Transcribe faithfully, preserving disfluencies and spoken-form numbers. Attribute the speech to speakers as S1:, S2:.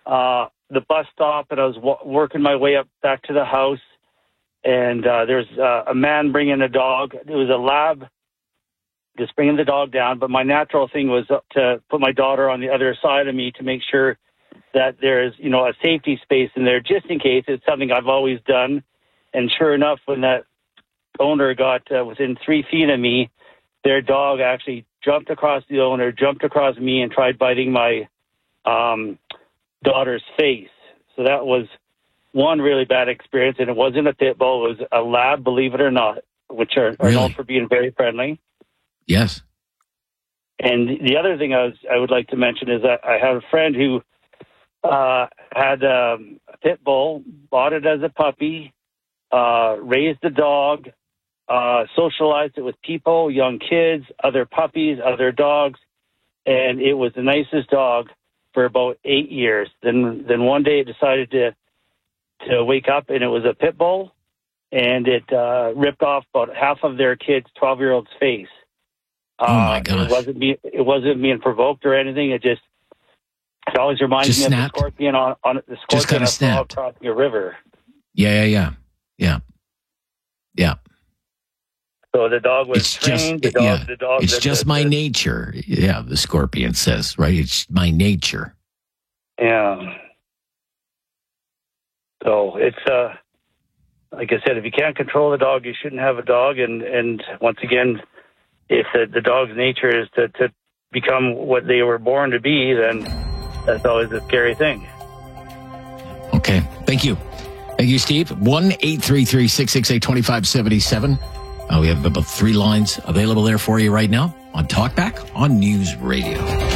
S1: uh, the bus stop, and I was w- working my way up back to the house, and uh, there's uh, a man bringing a dog. It was a lab, just bringing the dog down, but my natural thing was to put my daughter on the other side of me to make sure that there's, you know, a safety space in there, just in case. It's something I've always done. And sure enough, when that owner got uh, within three feet of me, their dog actually jumped across the owner, jumped across me, and tried biting my um, daughter's face. So that was one really bad experience, and it wasn't a pit bull. It was a lab, believe it or not, which are, are
S2: Really?
S1: known for being very friendly.
S2: Yes.
S1: And the other thing I was I would like to mention is that I have a friend who uh, had um, a pit bull, bought it as a puppy, uh, raised the dog, uh, socialized it with people, young kids, other puppies, other dogs, and it was the nicest dog for about eight years. Then, then one day it decided to to wake up, and it was a pit bull, and it uh, ripped off about half of their kid's twelve-year-old's face.
S2: Oh my
S1: Uh,
S2: gosh!
S1: it wasn't be, it wasn't being provoked or anything. It just it always reminds
S2: Just
S1: me
S2: snapped?
S1: of the scorpion on, on the
S2: Just
S1: scorpion
S2: kinda
S1: on a frog
S2: snapped.
S1: crossing a river.
S2: Yeah, yeah, yeah, yeah, yeah.
S1: So the dog was
S2: It's
S1: trained.
S2: just,
S1: the dog,
S2: yeah.
S1: the dog,
S2: It's
S1: the,
S2: just
S1: the,
S2: my
S1: the,
S2: nature. Yeah, the scorpion says, right? It's my nature.
S1: Yeah. So it's uh, like I said, if you can't control the dog, you shouldn't have a dog. And and once again, if the, the dog's nature is to, to become what they were born to be, then that's always a scary thing.
S2: Okay. Thank you. Thank you, Steve. one eight three three, six six eight, two five seven seven. Uh, we have about three lines available there for you right now on Talkback on News Radio.